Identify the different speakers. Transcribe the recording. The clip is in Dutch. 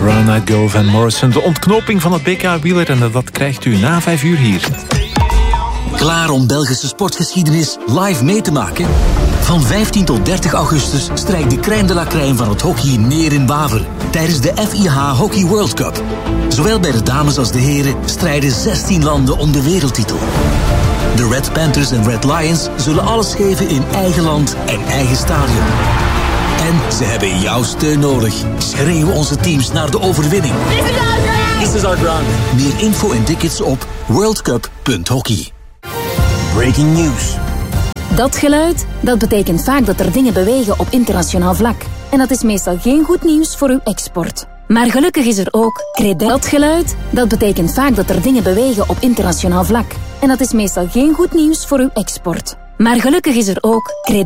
Speaker 1: Brown Eyed Girl van Morrison. De ontknoping van het BK-wieler en dat krijgt u na 5 uur hier.
Speaker 2: Klaar om Belgische sportgeschiedenis live mee te maken? Van 15 tot 30 augustus strijkt de crème de la crème van het hockey neer in Waver tijdens de FIH Hockey World Cup. Zowel bij de dames als de heren strijden 16 landen om de wereldtitel. De Red Panthers en Red Lions zullen alles geven in eigen land en eigen stadion. En ze hebben jouw steun nodig. Schreeuwen onze teams naar de overwinning.
Speaker 3: This is our ground.
Speaker 2: Meer info en tickets op worldcup.hockey. Breaking news.
Speaker 4: Dat geluid, dat betekent vaak dat er dingen bewegen op internationaal vlak. En dat is meestal geen goed nieuws voor uw export. Maar gelukkig is er ook dat geluid, dat betekent vaak dat er dingen bewegen op internationaal vlak. En dat is meestal geen goed nieuws voor uw export. Maar gelukkig is er ook